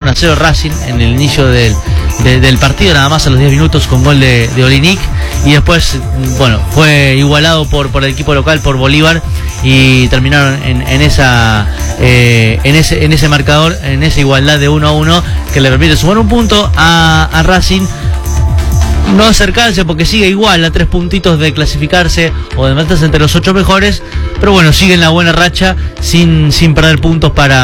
1-0 Racing en el inicio del partido, nada más a los 10 minutos con gol de Olinic, y después, bueno, fue igualado por el equipo local, por Bolívar, y terminaron en ese marcador, en esa igualdad de 1-1, que le permite sumar un punto a Racing. No acercarse porque sigue igual a 3 puntitos de clasificarse o de meterse entre los 8 mejores, pero bueno, sigue en la buena racha sin perder puntos para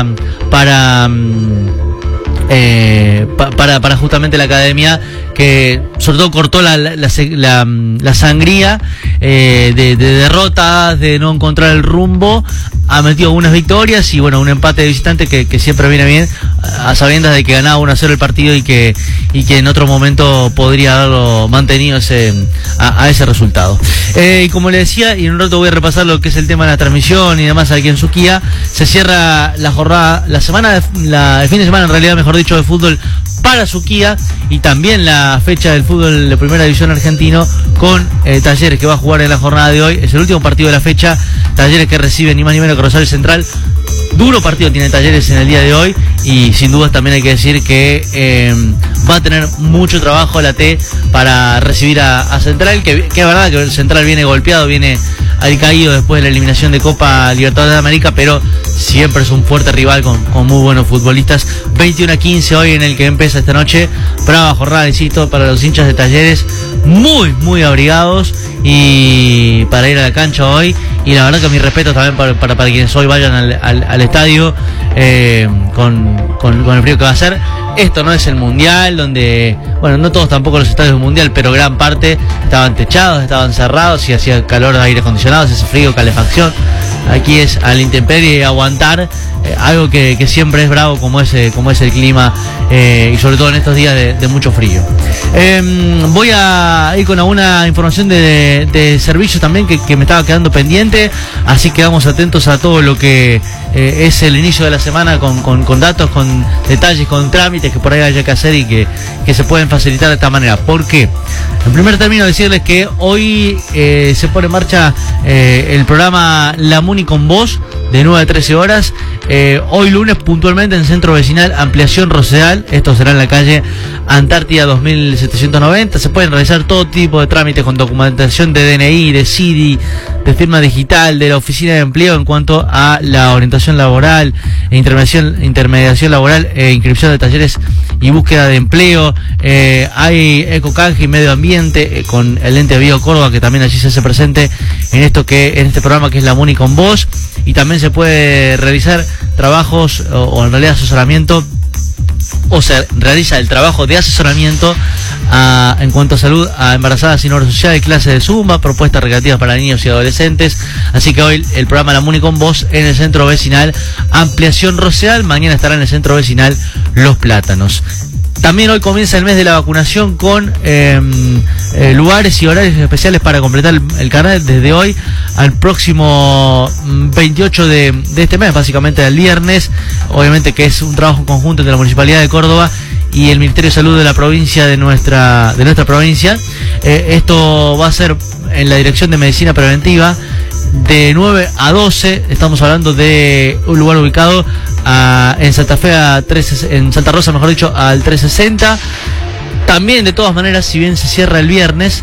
justamente la academia, que sobre todo cortó la sangría de derrotas, de no encontrar el rumbo. Ha metido algunas victorias y bueno, un empate de visitante que siempre viene bien, a sabiendas de que ganaba 1-0 el partido y que en otro momento podría haberlo mantenido a ese resultado. Y como le decía, y en un rato voy a repasar lo que es el tema de la transmisión y demás aquí en Suquía, se cierra la jornada, el fin de semana en realidad, mejor dicho, de fútbol para Suquía, y también la fecha del fútbol de Primera División argentino con Talleres, que va a jugar en la jornada de hoy. Es el último partido de la fecha. Talleres que recibe ni más ni menos que Rosario Central. Duro partido tiene Talleres en el día de hoy, y sin dudas también hay que decir que va a tener mucho trabajo la T para recibir a Central, que es verdad que Central viene golpeado, viene al caído después de la eliminación de Copa Libertadores de América, pero siempre es un fuerte rival con muy buenos futbolistas. 21-15 hoy en el que empieza esta noche. Brava jornada, insisto, para los hinchas de Talleres, muy abrigados, y para ir a la cancha hoy. Y la verdad que mi respeto también para quienes hoy vayan al estadio, con el frío que va a ser. Esto no es el Mundial, donde, bueno, no todos tampoco los estadios del Mundial, pero gran parte estaban techados, estaban cerrados y hacía calor de aire acondicionado, ese frío, calefacción. Aquí es a la intemperie, aguantar, algo que siempre es bravo como es el clima, y sobre todo en estos días de mucho frío. Voy a ir con alguna información de servicios también que me estaba quedando pendiente, así que vamos atentos a todo lo que es el inicio de la semana con datos, con detalles, con trámites que por ahí haya que hacer y que se pueden facilitar de esta manera. ¿Por qué? En primer término, decirles que hoy se pone en marcha el programa La Muni con Vos, de 9 a 13 horas. Hoy lunes, puntualmente, en el Centro Vecinal Ampliación Rosedal. Esto será en la calle Antártida 2790. Se pueden realizar todo tipo de trámites con documentación de DNI, de CIDI, de firma digital, de la Oficina de Empleo en cuanto a la orientación laboral, intermediación laboral, inscripción de talleres y búsqueda de empleo. Hay ecocanje y medio ambiente con el ente Bio Córdoba, que también allí se hace presente en este programa que es La Muni con Vos. Y también se puede realizar trabajos o en realidad asesoramiento, o se realiza el trabajo de asesoramiento en cuanto a salud a embarazadas sin obra social, clases de zumba, propuestas recreativas para niños y adolescentes. Así que hoy el programa La Muni con Vos en el Centro Vecinal Ampliación Rosedal. Mañana estará en el Centro Vecinal Los Plátanos. También hoy comienza el mes de la vacunación con lugares y horarios especiales para completar el carnet desde hoy al próximo 28 de este mes, básicamente el viernes. Obviamente que es un trabajo conjunto entre la Municipalidad de Córdoba y el Ministerio de Salud de la provincia de nuestra provincia. Esto va a ser en la Dirección de Medicina Preventiva de 9 a 12. Estamos hablando de un lugar ubicado en Santa Fe, en Santa Rosa, mejor dicho, al 360. También, de todas maneras, si bien se cierra el viernes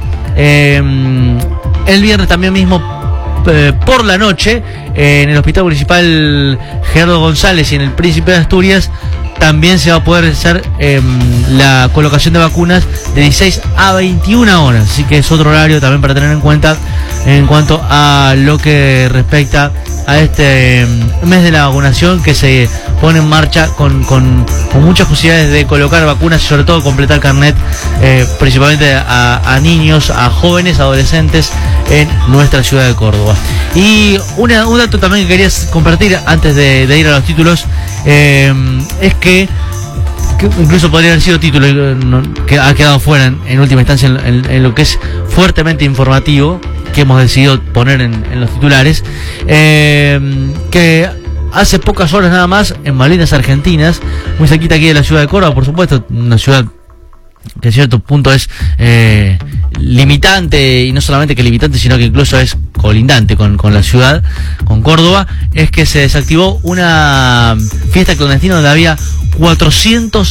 también mismo por la noche, en el Hospital Municipal Gerardo González y en el Príncipe de Asturias, también se va a poder hacer la colocación de vacunas de 16 a 21 horas. Así que es otro horario también para tener en cuenta en cuanto a lo que respecta a este mes de la vacunación, que se pone en marcha con muchas posibilidades de colocar vacunas y sobre todo completar carnet, principalmente a niños, a jóvenes, adolescentes en nuestra ciudad de Córdoba. Y un dato también que quería compartir antes de ir a los títulos, es que incluso podría haber sido título que ha quedado fuera en última instancia en lo que es fuertemente informativo, que hemos decidido poner en los titulares, que hace pocas horas nada más en Malvinas Argentinas, muy cerquita aquí de la ciudad de Córdoba, por supuesto, una ciudad que a cierto punto es limitante, y no solamente que limitante, sino que incluso es colindante con la ciudad, con Córdoba, es que se desactivó una fiesta clandestina donde había 400